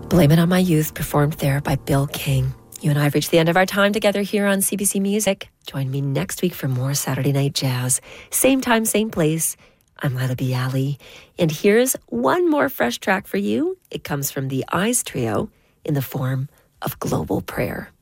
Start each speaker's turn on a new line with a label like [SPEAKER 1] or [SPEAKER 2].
[SPEAKER 1] Blame It on My Youth, performed there by Bill King. You and I have reached the end of our time together here on CBC Music. Join me next week for more Saturday Night Jazz. Same time, same place. I'm Lila Bialy. And here's one more fresh track for you. It comes from the Eyes Trio in the form of Global Prayer.